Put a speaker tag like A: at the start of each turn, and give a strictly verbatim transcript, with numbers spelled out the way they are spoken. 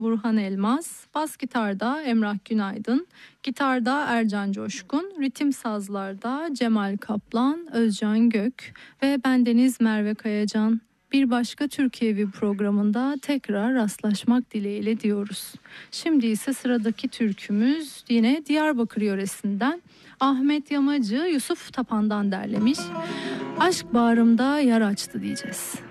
A: Burhan Elmas, bas gitarda Emrah Günaydın, gitarda Ercan Coşkun, ritim sazlarda Cemal Kaplan, Özcan Gök ve bendeniz Merve Kayacan. Bir başka Türkiye Evi programında tekrar rastlaşmak dileğiyle diyoruz. Şimdi ise sıradaki türkümüz yine Diyarbakır yöresinden Ahmet Yamacı Yusuf Tapan'dan derlemiş. Aşk bağrımda yar açtı diyeceğiz.